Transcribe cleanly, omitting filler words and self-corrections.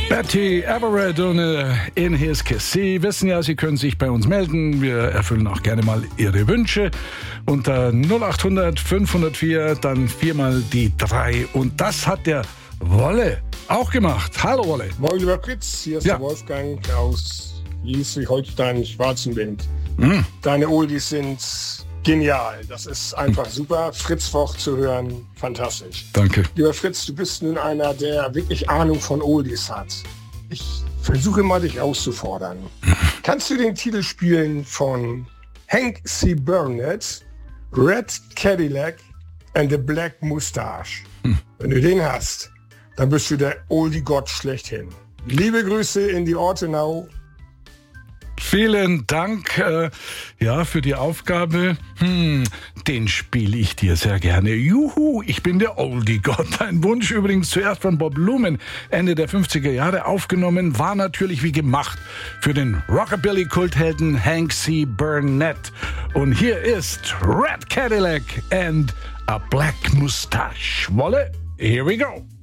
Betty Everett und In His Kiss. Sie wissen ja, Sie können sich bei uns melden. Wir erfüllen auch gerne mal Ihre Wünsche. Unter 0800 504, dann viermal die 3. Und das hat der Wolle auch gemacht. Hallo Wolle. Moin lieber Fritz, hier ist der Wolfgang aus Schleswig-Holstein-Schwarzenwind. Deine Oldies sind genial. Das ist einfach super. Fritz Vogt zu hören, fantastisch. Danke. Lieber Fritz, du bist nun einer, der wirklich Ahnung von Oldies hat. Ich versuche mal, dich auszufordern. Kannst du den Titel spielen von Hank C. Burnett, Red Cadillac and the Black Moustache? Wenn du den hast, dann bist du der Oldie-Gott schlechthin. Liebe Grüße in die Ortenau. Vielen Dank für die Aufgabe. Den spiele ich dir sehr gerne. Juhu, ich bin der Oldie-Gott. Ein Wunsch übrigens zuerst von Bob Lumen, Ende der 50er Jahre aufgenommen, war natürlich wie gemacht für den Rockabilly-Kulthelden Hank C. Burnett. Und hier ist Red Cadillac and a Black Moustache. Wolle, here we go.